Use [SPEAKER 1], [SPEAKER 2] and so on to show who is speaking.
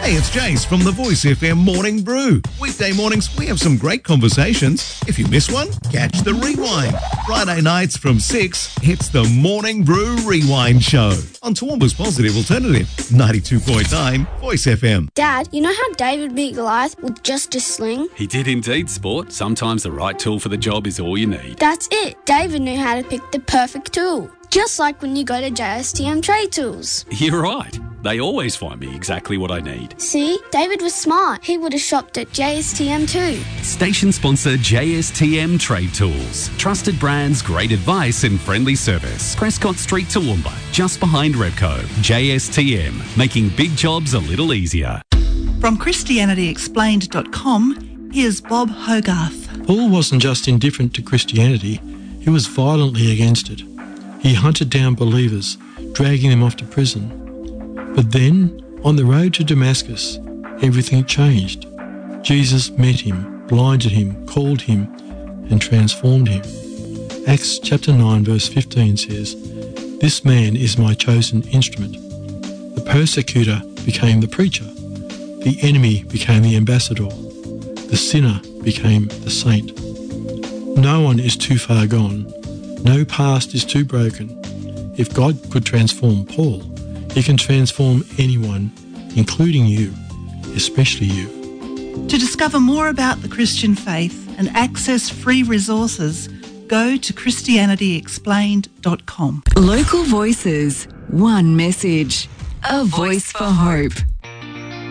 [SPEAKER 1] Hey, it's Jace from the Voice FM Morning Brew. Weekday mornings, we have some great conversations. If you miss one, catch the rewind. Friday nights from 6, it's the Morning Brew Rewind Show on Toowoomba's Positive Alternative, 92.9 Voice FM.
[SPEAKER 2] Dad, you know how David beat Goliath with just a sling?
[SPEAKER 3] He did indeed, Sport. Sometimes the right tool for the job is all you need.
[SPEAKER 2] That's it. David knew how to pick the perfect tool. Just like when you go to JSTM Trade Tools.
[SPEAKER 3] You're right. They always find me exactly what I need.
[SPEAKER 2] See? David was smart. He would have shopped at JSTM too.
[SPEAKER 3] Station sponsor JSTM Trade Tools. Trusted brands, great advice and friendly service. Prescott Street, Toowoomba, just behind Repco. JSTM, making big jobs a little easier.
[SPEAKER 4] From ChristianityExplained.com, here's Bob Hogarth.
[SPEAKER 5] Paul wasn't just indifferent to Christianity, he was violently against it. He hunted down believers, dragging them off to prison. But then, on the road to Damascus, everything changed. Jesus met him, blinded him, called him, and transformed him. Acts chapter 9 verse 15 says, "This man is my chosen instrument." The persecutor became the preacher. The enemy became the ambassador. The sinner became the saint. No one is too far gone. No past is too broken. If God could transform Paul, He can transform anyone, including you, especially you.
[SPEAKER 4] To discover more about the Christian faith and access free resources, go to ChristianityExplained.com.
[SPEAKER 6] Local voices, one message, a voice for hope.